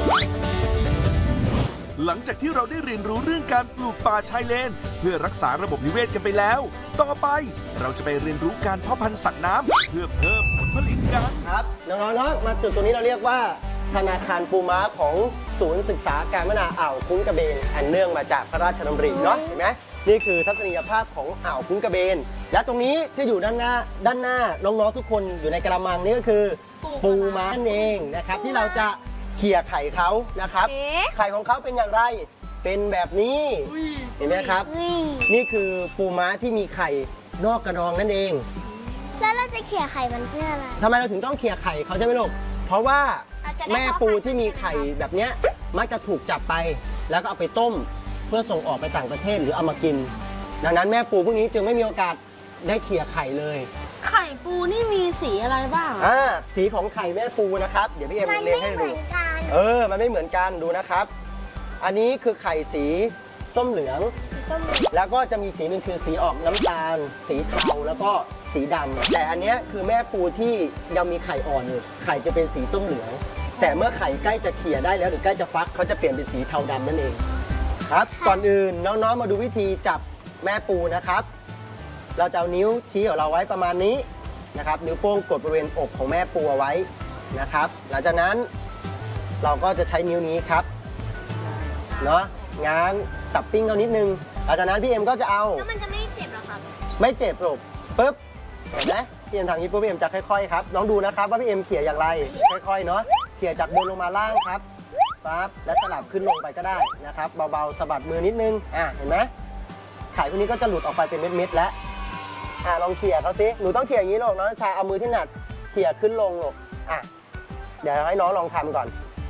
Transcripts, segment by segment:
หลังจากที่เราได้เรียนรู้เรื่องการปลูกป่าชายเลนเพื่อรักษาระบบนิเวศกันไปแล้วต่อไปเราจะไปเรียนรู้การเพาะพันธุ์สัตว์น้ำเพื่อเพิ่มผลผลิตกันครับน้องๆมาจุดตรงนี้เราเรียกว่าธนาคารปูม้าของศูนย์ศึกษาการพัฒนาอ่าวคุ้งกระเบนอันเนื่องมาจากพระราชดำริเนาะเห็นไหมนี่คือทัศนียภาพของอ่าวคุ้งกระเบนและตรงนี้ที่อยู่ด้านหน้าน้องๆทุกคนอยู่ในกระมังนี่ก็คือปูม้านั่นเองนะครับที่เราจะเขี่ยไข่เขานะครับไข่ของเขาเป็นอย่างไรเป็นแบบนี้เห็นไหมครับนี่คือปูม้าที่มีไข่นอกกระดองนั่นเองแล้วเราจะเขี่ยไข่มันเพื่ออะไรทำไมเราถึงต้องเขี่ยไข่เขาใช่ไหมลูกเพราะว่าแม่ปูที่มีไข่แบบเนี้ยมักจะถูกจับไปแล้วก็เอาไปต้มเพื่อส่งออกไปต่างประเทศหรือเอามากินดังนั้นแม่ปูพวกนี้จึงไม่มีโอกาสได้เขี่ยไข่เลยไข่ปูนี่มีสีอะไรบ้างสีของไข่แม่ปูนะครับเดี๋ยวพี่เอ็มเรียงให้ดูมันไม่เหมือนกันดูนะครับอันนี้คือไข่สีส้มเหลืองแล้วก็จะมีสีหนึ่งคือสีออกน้ำตาลสีเทาแล้วก็สีดำแต่อันนี้คือแม่ปูที่ยังมีไข่อ่อนอยู่ไข่จะเป็นสีส้มเหลืองแต่เมื่อไข่ใกล้จะเขี่ยได้แล้วหรือใกล้จะฟักเขาจะเปลี่ยนเป็นสีเทาดำนั่นเองครับก่อนอื่นน้องๆมาดูวิธีจับแม่ปูนะครับเราจะเอานิ้วชี้ของเราไว้ประมาณนี้นะครับนิ้วโป้งกดบริเวณอกของแม่ปูเอาไว้นะครับหลังจากนั้นเราก็จะใช้นิ้วนี้ครับเนาะง้างตับปิ้งเอานิดนึงหลังจากนั้นพี่เอ็มก็จะเอาแล้วมันจะไม่เจ็บหรอครับไม่เจ็บหรอกปึ๊บเห็นไหมพี่เอ็มทางนี้ปุ๊บพี่เอ็มจะค่อยๆครับน้องดูนะครับว่าพี่เอ็มเขี่ยอย่างไรค่อยๆเนาะเขี่ยจากบนลงมาล่างครับปั๊บและสลับขึ้นลงไปก็ได้นะครับเบาๆสะบัดมือนิดนึงเห็นไหมไข่พวกนี้ก็จะหลุดออกไปเป็นเม็ดๆแล้วลองเขี่ยเขาสิหนูต้องเขี่ยอย่างนี้หรอกน้องชาเอามือที่หนักเขี่ยขึ้นลงหรอกเดี๋ยวให้น้องลองทำก่อน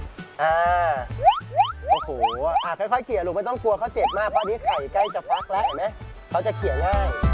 โอ้โหค่อยๆเขี่ยลูกไม่ต้องกลัวเขาเจ็บมากเพราะนี้ไข่ใกล้จะฟักแล้วเห็นไหมเขาจะเขี่ยง่าย